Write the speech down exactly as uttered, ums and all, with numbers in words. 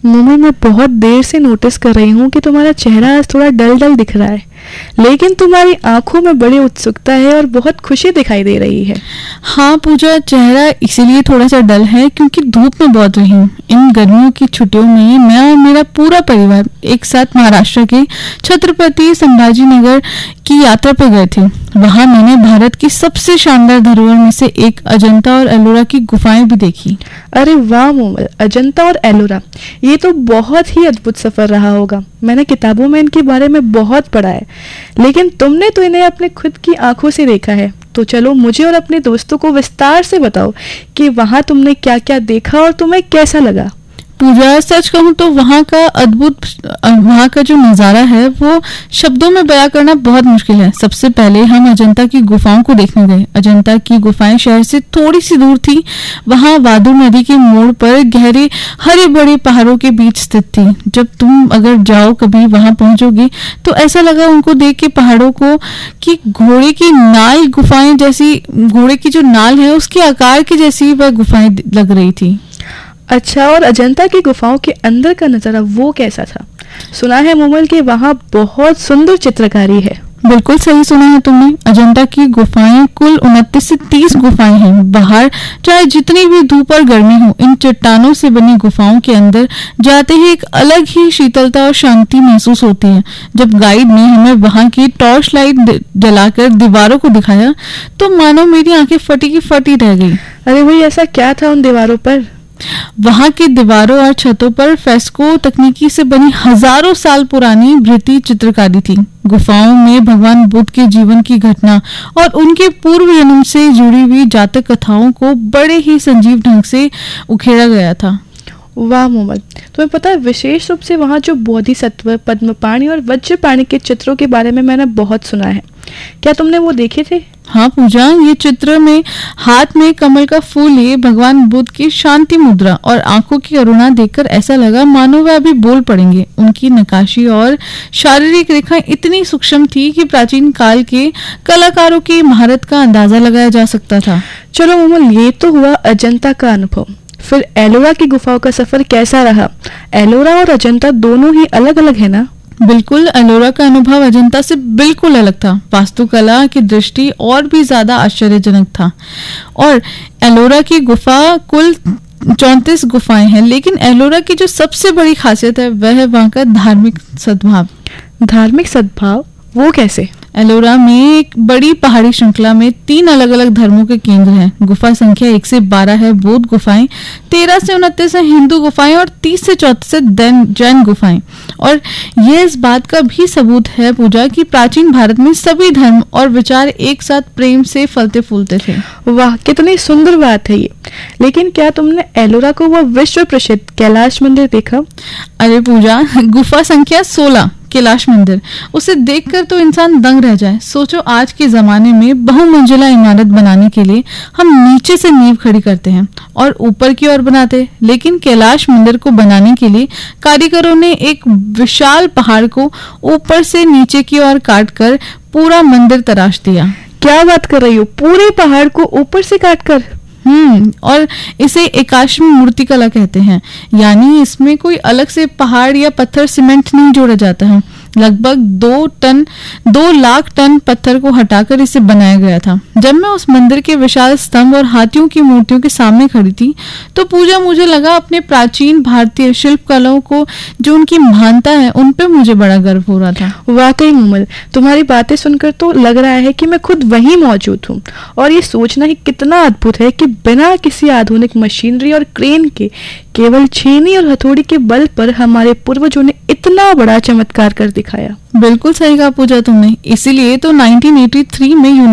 मोमो, मैं बहुत देर से नोटिस कर रही हूँ कि तुम्हारा चेहरा आज थोड़ा डल डल दिख रहा है, लेकिन तुम्हारी आंखों में बड़ी उत्सुकता है और बहुत खुशी दिखाई दे रही है। हाँ पूजा, चेहरा इसीलिए थोड़ा सा डल है क्योंकि धूप में बहुत रही हूँ। इन गर्मियों की छुट्टियों में मैं और मेरा पूरा परिवार एक साथ महाराष्ट्र के छत्रपति संभाजी नगर की यात्रा पर गए थे। वहाँ मैंने भारत की सबसे शानदार धरोहर में से एक अजंता और एलोरा की गुफाएं भी देखी। अरे वाह मोमल, अजंता और एलोरा, ये तो बहुत ही अद्भुत सफर रहा होगा। मैंने किताबों में इनके बारे में बहुत पढ़ा है, लेकिन तुमने तो इन्हें अपने खुद की आंखों से देखा है। तो चलो मुझे और अपने दोस्तों को विस्तार से बताओ कि वहां तुमने क्या क्या देखा और तुम्हें कैसा लगा। पूजा, सच कहूँ तो वहाँ का अद्भुत वहाँ का जो नज़ारा है वो शब्दों में बयां करना बहुत मुश्किल है। सबसे पहले हम अजंता की गुफाओं को देखने गए। अजंता की गुफाएं शहर से थोड़ी सी दूर थी। वहाँ वादू नदी के मोड़ पर गहरे हरे भरे पहाड़ों के बीच स्थित थी। जब तुम अगर जाओ कभी वहाँ पहुंचोगे तो ऐसा लगा उनको देख के पहाड़ों को कि घोड़े की नाल गुफाएं जैसी, घोड़े की जो नाल है उसके आकार की जैसी वह गुफाएं लग रही थी। अच्छा, और अजंता की गुफाओं के अंदर का नजारा वो कैसा था? सुना है मोमल कि वहाँ बहुत सुंदर चित्रकारी है। बिल्कुल सही सुना है तुमने। अजंता की गुफाएं कुल उनतीस से तीस गुफाएं हैं। बाहर चाहे जितनी भी धूप और गर्मी हो, इन चट्टानों से बनी गुफाओं के अंदर जाते ही एक अलग ही शीतलता और शांति महसूस होती है। जब गाइड ने हमें वहां की टॉर्च लाइट जलाकर दीवारों को दिखाया तो मानो मेरी आंखें फटी की फटी रह गई। अरे भाई, ऐसा क्या था उन दीवारों पर? वहां की दीवारों और छतों पर फ्रेस्को तकनीकी से बनी हजारों साल पुरानी वृत्ति चित्रकारी थी। गुफाओं में भगवान बुद्ध के जीवन की घटना और उनके पूर्व जन्म से जुड़ी हुई जातक कथाओं को बड़े ही संजीव ढंग से उखेड़ा गया था। वाह मोमल, तुम्हें पता है विशेष रूप से वहाँ जो बोधिसत्व, पद्मपाणि और वज्रपाणि के चित्रों के बारे में मैंने बहुत सुना है। क्या तुमने वो देखे थे? हाँ पूजा, ये चित्र में हाथ में कमल का फूल लिए भगवान बुद्ध की शांति मुद्रा और आंखों की करुणा देखकर ऐसा लगा मानो वह अभी बोल पड़ेंगे। उनकी नक्काशी और शारीरिक रेखाएं इतनी सूक्ष्म थी कि प्राचीन काल के कलाकारों की महारत का अंदाजा लगाया जा सकता था। चलो मोमल, ये तो हुआ अजंता का अनुभव। फिर एलोरा की गुफाओं का सफर कैसा रहा? एलोरा और अजंता दोनों ही अलग अलग है ना? बिल्कुल, एलोरा का अनुभव अजंता से बिल्कुल अलग था। वास्तुकला की दृष्टि और भी ज्यादा आश्चर्यजनक था। और एलोरा की गुफा कुल चौंतीस गुफाएं हैं, लेकिन एलोरा की जो सबसे बड़ी खासियत है वह है वहाँ का धार्मिक सद्भाव। धार्मिक सद्भाव वो कैसे? एलोरा में एक बड़ी पहाड़ी श्रृंखला में तीन अलग अलग धर्मों के केंद्र हैं। गुफा संख्या एक से बारह है बौद्ध गुफाएं, तेरह से उनतीस है हिंदू गुफाएं और तीस से चौतीस है जैन गुफाएं। और यह इस बात का भी सबूत है पूजा कि प्राचीन भारत में सभी धर्म और विचार एक साथ प्रेम से फलते फूलते थे। वाह, कितनी सुंदर बात है ये। लेकिन क्या तुमने एलोरा को वह विश्व प्रसिद्ध कैलाश मंदिर देखा? अरे पूजा, गुफा संख्या सोलह कैलाश मंदिर, उसे देखकर तो इंसान दंग रह जाए। सोचो, आज के जमाने में बहुमंजिला इमारत बनाने के लिए हम नीचे से नींव खड़ी करते हैं और ऊपर की ओर बनाते, लेकिन कैलाश मंदिर को बनाने के लिए कारीगरों ने एक विशाल पहाड़ को ऊपर से नीचे की ओर काटकर पूरा मंदिर तराश दिया। क्या बात कर रही हो? पूरे पहाड़ को ऊपर से काटकर? हम्म और इसे एकाश्म मूर्ति कला कहते हैं। यानी इसमें कोई अलग से पहाड़ या पत्थर सीमेंट नहीं जोड़ा जाता है। लगभग दो टन दो लाख टन पत्थर को हटाकर इसे बनाया गया था। जब मैं उस मंदिर के विशाल स्तंभ और हाथियों की मूर्तियों के सामने खड़ी थी तो पूजा मुझे लगा अपने प्राचीन भारतीय शिल्प कलाओं को जो उनकी महानता है उन पे मुझे बड़ा गर्व हो रहा था। वाकई मोमल, तुम्हारी बातें सुनकर तो लग रहा है कि मैं खुद वहीं मौजूद हूँ। और ये सोचना ही कितना अद्भुत है कि बिना किसी आधुनिक मशीनरी और क्रेन के केवल छेनी और हथौड़ी के बल पर हमारे पूर्वजों ने इतना बड़ा चमत्कार कर दिखाया। बिल्कुल सही कहा पूजा तुमने। इसीलिए तो नाइनटीन एटी थ्री में